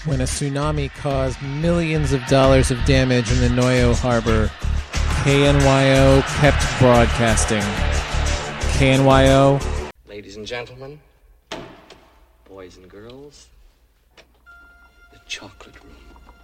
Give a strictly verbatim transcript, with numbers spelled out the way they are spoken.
When a tsunami caused millions of dollars of damage in the Noyo Harbor, K N Y O kept broadcasting. K N Y O. Ladies and gentlemen, boys and girls, the chocolate room.